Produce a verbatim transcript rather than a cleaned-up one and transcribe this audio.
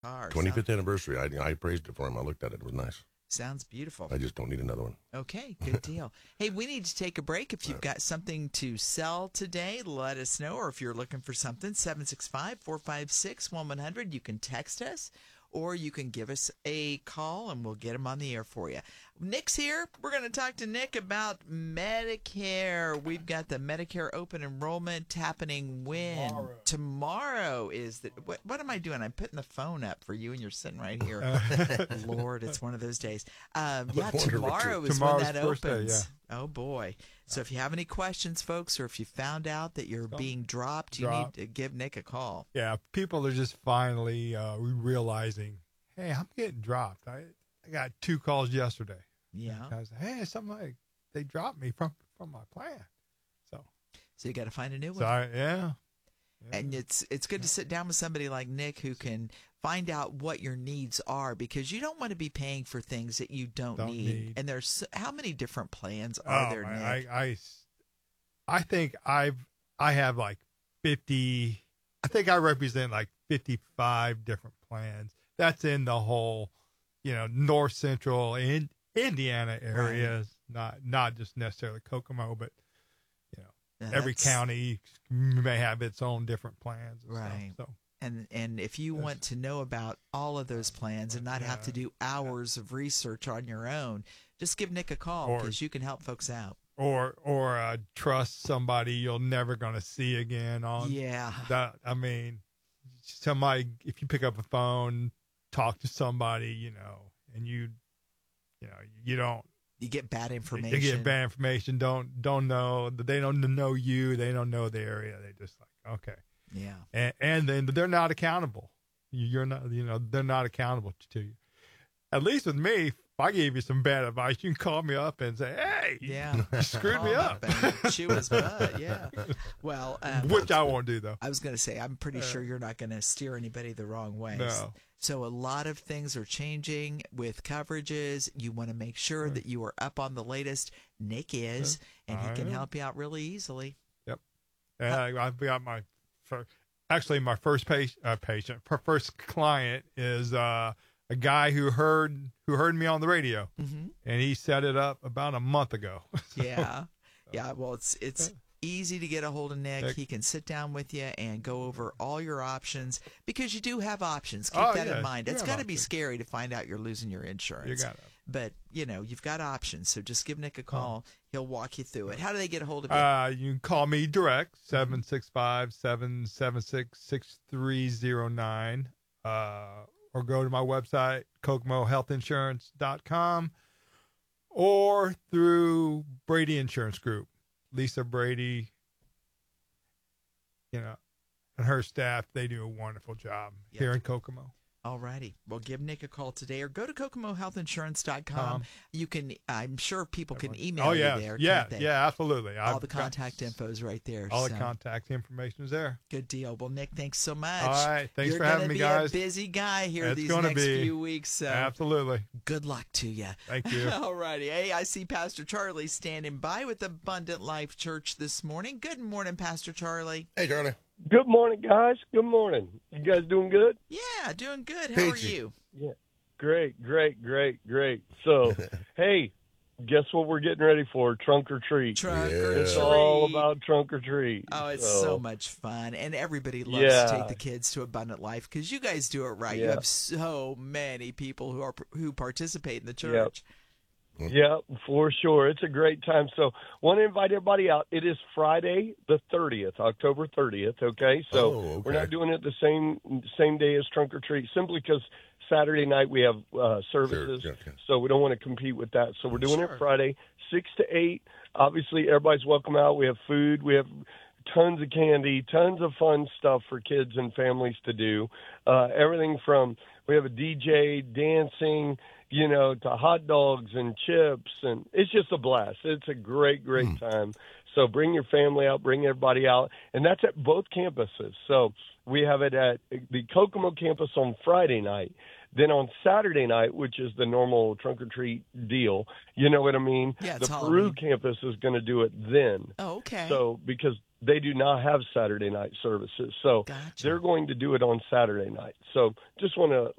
car. twenty-fifth Sounds... anniversary. I, I praised it for him. I looked at it. It was nice. Sounds beautiful. I just don't need another one. Okay, good deal. Hey, we need to take a break. If you've got something to sell today, let us know. Or if you're looking for something, seven six five, four five six, one one zero zero. You can text us, or you can give us a call, and we'll get them on the air for you. Nick's here. We're going to talk to Nick about Medicare. We've got the Medicare open enrollment happening when? Tomorrow. Tomorrow is the what, what am I doing? I'm putting the phone up for you, and you're sitting right here. Lord, it's one of those days. Um, yeah, tomorrow is when that opens. Day, yeah. Oh, boy. So if you have any questions, folks, or if you found out that you're being dropped, you Drop. need to give Nick a call. Yeah, people are just finally uh, realizing, hey, I'm getting dropped. I, I got two calls yesterday. Yeah. I said, hey, something like they dropped me from, from my plan. So so you got to find a new one. So I, yeah. yeah. And it's it's good yeah. to sit down with somebody like Nick who can find out what your needs are, because you don't want to be paying for things that you don't, don't need. need. And there's how many different plans are oh, there, Nick? I, I, I think I've I have like fifty. I think I represent like fifty-five different plans. That's in the whole, you know, north central and Indiana areas, right. not not just necessarily Kokomo, but you know, yeah, every county may have its own different plans. And right. Stuff, so. And and if you want to know about all of those plans and not yeah. have to do hours of research on your own, just give Nick a call, because you can help folks out. Or or uh, trust somebody you're never going to see again on. Yeah. That I mean, somebody, if you pick up a phone, talk to somebody, you know, and you, you know, you don't. You get bad information. You get bad information. Don't don't know. They don't know you. They don't know the area. They just like, okay. Yeah. And, and then they're not accountable. You're not, you know, they're not accountable to you. At least with me, if I gave you some bad advice, you can call me up and say, hey, yeah, you screwed me up. up and chew his butt, yeah. Well, um, which I won't do, though. I was going to say, I'm pretty uh, sure you're not going to steer anybody the wrong way. No. So a lot of things are changing with coverages. You want to make sure right. that you are up on the latest. Nick is, and he I can am. help you out really easily. Yep. And uh, I've got my first, actually my first patient, uh, patient, first client is uh, a guy who heard who heard me on the radio, mm-hmm. and he set it up about a month ago. so, yeah, yeah. Well, it's it's easy to get a hold of Nick. Nick. He can sit down with you and go over all your options, because you do have options. Keep oh, that yeah. in mind. You It's have got to be options. scary to find out you're losing your insurance. You got it. But, you know, you've got options. So just give Nick a call. Oh. He'll walk you through it. How do they get a hold of you? Uh, you can call me direct, seven six five, seven seven six, six three zero nine, uh, or go to my website, kokomo health insurance dot com, or through Brady Insurance Group. Lisa Brady, you know, and her staff, they do a wonderful job yep. here in Kokomo. All righty. Well, give Nick a call today, or go to kokomo health insurance dot com. Um, you can, I'm sure people can email oh, yeah. you there. Yeah, can't they? yeah, absolutely. All I've the contact info is right there. All so. the contact information is there. Good deal. Well, Nick, thanks so much. All right. Thanks You're for having me, guys. You're going to be a busy guy here it's these gonna next be. few weeks. So Absolutely. Good luck to you. Thank you. All righty. Hey, I see Pastor Charlie standing by with Abundant Life Church this morning. Good morning, Pastor Charlie. Hey, Charlie. Good morning, guys. Good morning. You guys doing good? Yeah, doing good. How Peachy. are you? Yeah. Great, great, great, great. So, hey, guess what we're getting ready for? Trunk or treat. Trunk Yeah. or It's treat. all about trunk or treat. Oh, it's so, so much fun. And everybody loves Yeah. to take the kids to Abundant Life, because you guys do it right. You Yeah. have so many people who are who participate in the church. Yeah, for sure. It's a great time. So, want to invite everybody out. It is Friday the thirtieth, October thirtieth, okay? So, Oh, okay. we're not doing it the same same day as trunk or treat, simply because Saturday night we have uh, services, Sure, okay. so we don't want to compete with that. So, we're doing Sure. it Friday, six to eight. Obviously, everybody's welcome out. We have food. We have tons of candy, tons of fun stuff for kids and families to do. Uh, everything from, we have a D J, dancing, you know, to hot dogs and chips, and it's just a blast. It's a great, great Mm. time. So bring your family out, bring everybody out, and that's at both campuses. So we have it at the Kokomo campus on Friday night. Then on Saturday night, which is the normal trunk or treat deal, you know what I mean? Yeah, the it's Peru Halloween. campus is going to do it then. Oh, okay. So because they do not have Saturday night services, so Gotcha. they're going to do it on Saturday night. So just want to